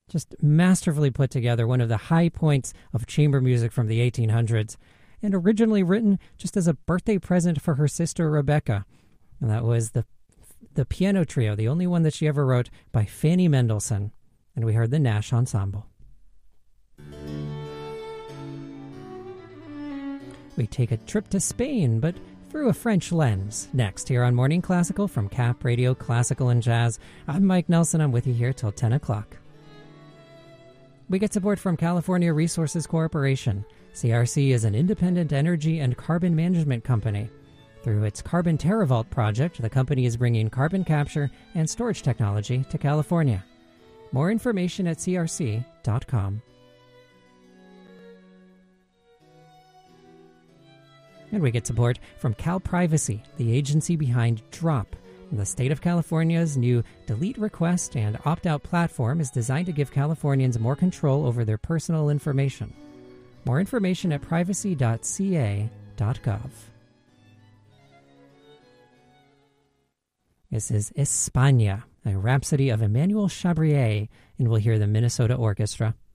Just masterfully put together, one of the high points of chamber music from the 1800s, and originally written just as a birthday present for her sister Rebecca. And that was the piano trio, the only one that she ever wrote, by Fanny Mendelssohn. And we heard the Nash Ensemble. We take a trip to Spain, but through a French lens. Next, here on Morning Classical from Cap Radio Classical and Jazz. I'm Mike Nelson. I'm with you here till 10 o'clock. We get support from California Resources Corporation. CRC is an independent energy and carbon management company. Through its Carbon TerraVault project, the company is bringing carbon capture and storage technology to California. More information at crc.com. And we get support from CalPrivacy, the agency behind Drop. The state of California's new Delete Request and Opt-out platform is designed to give Californians more control over their personal information. More information at privacy.ca.gov. This is España, a rhapsody of Emmanuel Chabrier, and we'll hear the Minnesota Orchestra.